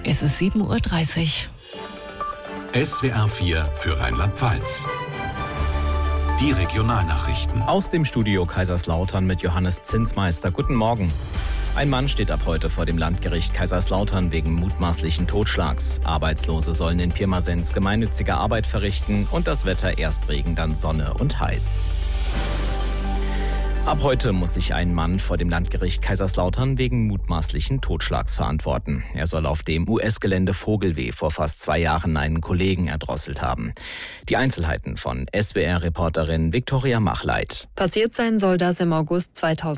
Es ist 7:30 Uhr. SWR 4 für Rheinland-Pfalz. Die Regionalnachrichten. Aus dem Studio Kaiserslautern mit Johannes Zinsmeister. Guten Morgen. Ein Mann steht ab heute vor dem Landgericht Kaiserslautern wegen mutmaßlichen Totschlags. Arbeitslose sollen in Pirmasens gemeinnützige Arbeit verrichten und das Wetter erst Regen, dann Sonne und heiß. Ab heute muss sich ein Mann vor dem Landgericht Kaiserslautern wegen mutmaßlichen Totschlags verantworten. Er soll auf dem US-Gelände Vogelweh vor fast 2 Jahren einen Kollegen erdrosselt haben. Die Einzelheiten von SWR-Reporterin Viktoria Machleit. Passiert sein soll das im August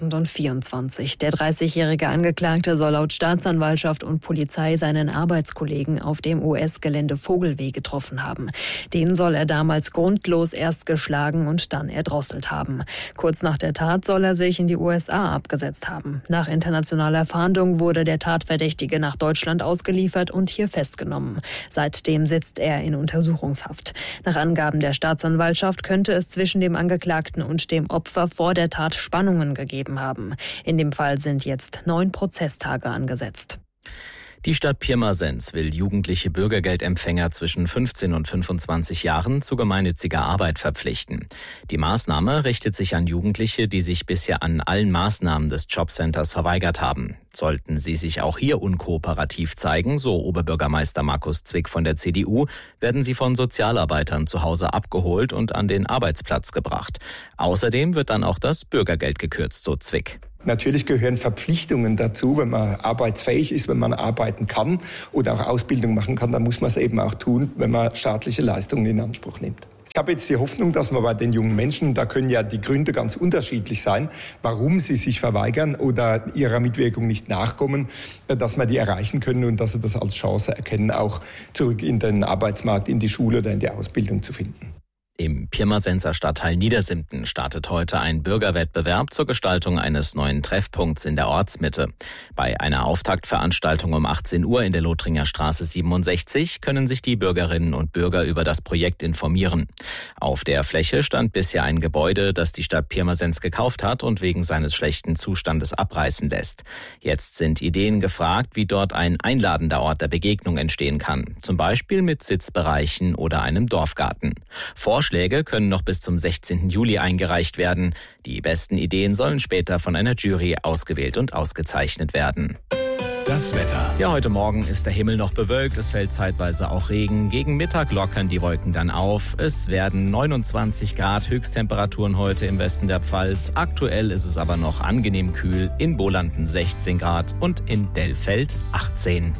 2024. Der 30-jährige Angeklagte soll laut Staatsanwaltschaft und Polizei seinen Arbeitskollegen auf dem US-Gelände Vogelweh getroffen haben. Den soll er damals grundlos erst geschlagen und dann erdrosselt haben. Kurz nach der Tat soll er sich in die USA abgesetzt haben. Nach internationaler Fahndung wurde der Tatverdächtige nach Deutschland ausgeliefert und hier festgenommen. Seitdem sitzt er in Untersuchungshaft. Nach Angaben der Staatsanwaltschaft könnte es zwischen dem Angeklagten und dem Opfer vor der Tat Spannungen gegeben haben. In dem Fall sind jetzt 9 Prozesstage angesetzt. Die Stadt Pirmasens will jugendliche Bürgergeldempfänger zwischen 15 und 25 Jahren zu gemeinnütziger Arbeit verpflichten. Die Maßnahme richtet sich an Jugendliche, die sich bisher an allen Maßnahmen des Jobcenters verweigert haben. Sollten sie sich auch hier unkooperativ zeigen, so Oberbürgermeister Markus Zwick von der CDU, werden sie von Sozialarbeitern zu Hause abgeholt und an den Arbeitsplatz gebracht. Außerdem wird dann auch das Bürgergeld gekürzt, so Zwick. Natürlich gehören Verpflichtungen dazu, wenn man arbeitsfähig ist, wenn man arbeiten kann oder auch Ausbildung machen kann, dann muss man es eben auch tun, wenn man staatliche Leistungen in Anspruch nimmt. Ich habe jetzt die Hoffnung, dass man bei den jungen Menschen, da können ja die Gründe ganz unterschiedlich sein, warum sie sich verweigern oder ihrer Mitwirkung nicht nachkommen, dass wir die erreichen können und dass sie das als Chance erkennen, auch zurück in den Arbeitsmarkt, in die Schule oder in die Ausbildung zu finden. Im Pirmasenser Stadtteil Niedersimpten startet heute ein Bürgerwettbewerb zur Gestaltung eines neuen Treffpunkts in der Ortsmitte. Bei einer Auftaktveranstaltung um 18 Uhr in der Lothringer Straße 67 können sich die Bürgerinnen und Bürger über das Projekt informieren. Auf der Fläche stand bisher ein Gebäude, das die Stadt Pirmasens gekauft hat und wegen seines schlechten Zustandes abreißen lässt. Jetzt sind Ideen gefragt, wie dort ein einladender Ort der Begegnung entstehen kann. Zum Beispiel mit Sitzbereichen oder einem Dorfgarten. Vorschläge können noch bis zum 16. Juli eingereicht werden. Die besten Ideen sollen später von einer Jury ausgewählt und ausgezeichnet werden. Das Wetter. Ja, heute Morgen ist der Himmel noch bewölkt. Es fällt zeitweise auch Regen. Gegen Mittag lockern die Wolken dann auf. Es werden 29 Grad Höchsttemperaturen heute im Westen der Pfalz. Aktuell ist es aber noch angenehm kühl. In Bolanden 16 Grad und in Dellfeld 18.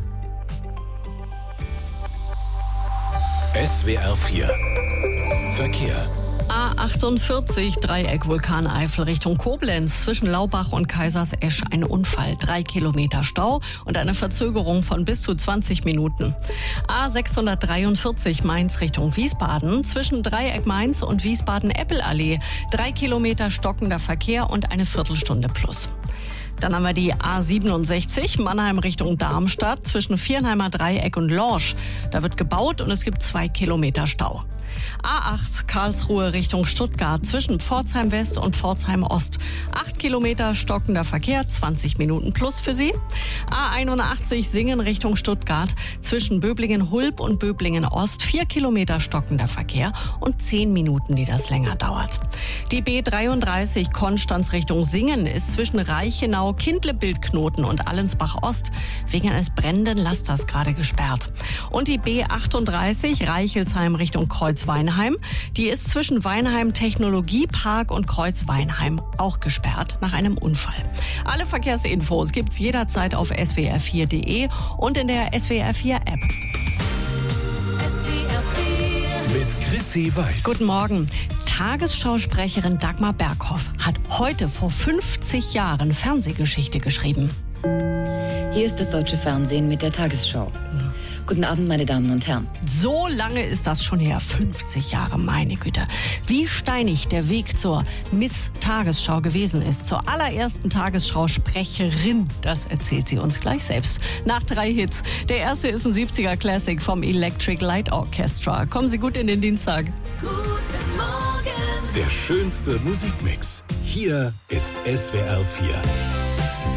SWR 4 Verkehr. A48 Dreieck Vulkaneifel Richtung Koblenz. Zwischen Laubach und Kaisersesch ein Unfall. 3 Kilometer Stau und eine Verzögerung von bis zu 20 Minuten. A643 Mainz Richtung Wiesbaden. Zwischen Dreieck Mainz und Wiesbaden-Eppelallee. 3 Kilometer stockender Verkehr und eine Viertelstunde plus. Dann haben wir die A67 Mannheim Richtung Darmstadt zwischen Viernheimer Dreieck und Lorsch. Da wird gebaut und es gibt 2 Kilometer Stau. A8 Karlsruhe Richtung Stuttgart zwischen Pforzheim West und Pforzheim Ost. 8 Kilometer stockender Verkehr, 20 Minuten plus für Sie. A81 Singen Richtung Stuttgart zwischen Böblingen-Hulb und Böblingen-Ost. 4 Kilometer stockender Verkehr und 10 Minuten, die das länger dauert. Die B33 Konstanz Richtung Singen ist zwischen Reichenau, Kindle-Bildknoten und Allensbach-Ost wegen eines brennenden Lasters gerade gesperrt. Und die B38 Reichelsheim Richtung Kreuz-Weinheim, die ist zwischen Weinheim Technologiepark und Kreuz-Weinheim auch gesperrt nach einem Unfall. Alle Verkehrsinfos gibt's jederzeit auf swr4.de und in der SWR4-App. Mit Chrissy Weiß. Guten Morgen. Tagesschausprecherin Dagmar Berghoff hat heute vor 50 Jahren Fernsehgeschichte geschrieben. Hier ist das deutsche Fernsehen mit der Tagesschau. Guten Abend, meine Damen und Herren. So lange ist das schon her, 50 Jahre, meine Güte. Wie steinig der Weg zur Miss Tagesschau gewesen ist, zur allerersten Tagesschau-Sprecherin, das erzählt sie uns gleich selbst. Nach 3 Hits. Der erste ist ein 70er Classic vom Electric Light Orchestra. Kommen Sie gut in den Dienstag. Guten Morgen. Der schönste Musikmix. Hier ist SWR 4.